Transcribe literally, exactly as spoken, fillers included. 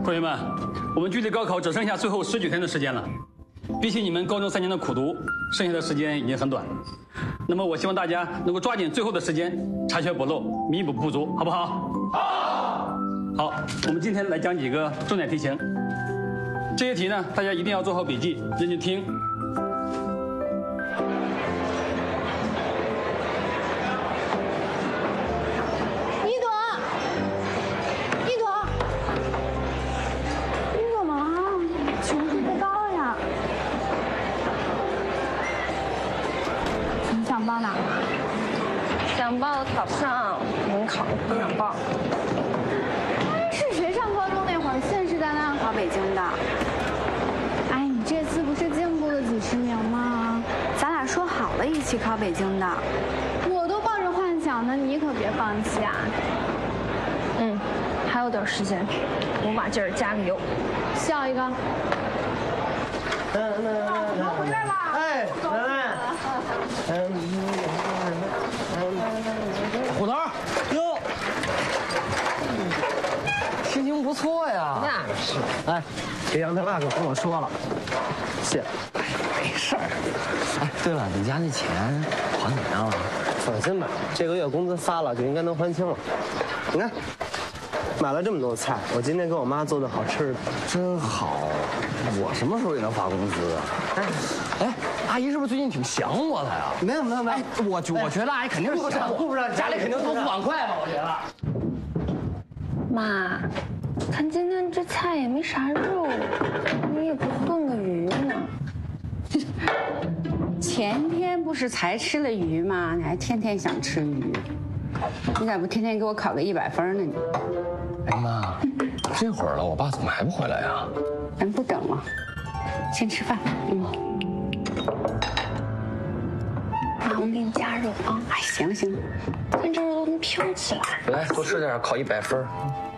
同学们，我们距离高考只剩下最后十九天的时间了。比起你们高中三年的苦读，剩下的时间已经很短。那么，我希望大家能够抓紧最后的时间，查缺补漏，弥补不足，好不好？好。好，我们今天来讲几个重点题型。这些题呢，大家一定要做好笔记，认真听。 一朵，一朵，你怎么了？情绪不高呀？你想报哪个？ 想报考不上，能考不想报。 是谁上高中那会儿信誓旦旦考北京的？哎，你这次不是进步了几十名吗？咱俩说好了一起考北京的，我都抱着幻想呢，你可别放弃啊！ 嗯，还有点时间，我把劲儿加个油。 笑一个。 嗯嗯嗯， 回来了。 哎，兰兰。嗯嗯，虎头哟，心情不错呀。 那是。 哎，这杨大哥跟我说了，谢。哎，没事儿。哎，对了，你家那钱还怎么样了？放心吧，这个月工资发了就应该能还清了。你看，买了这么多菜，我今天给我妈做的好吃的，真好。我什么时候也能发工资啊？哎，哎，阿姨是不是最近挺想我的呀？没有没有没有，哎、我我觉得阿姨肯定是想我，顾不上家里肯定多付碗筷吧？我觉得。 妈，咱今天这菜也没啥肉，你也不炖个鱼呢？ 前天不是才吃了鱼吗？你还天天想吃鱼，你咋不天天给我考个一百分呢？你， 哎妈，这会儿了，我爸怎么还不回来呀？ 咱不等了，先吃饭。嗯。 妈，我给你加肉啊！ 哎，行了行了， 看这肉都能飘起来。 来，多吃点，考一百分。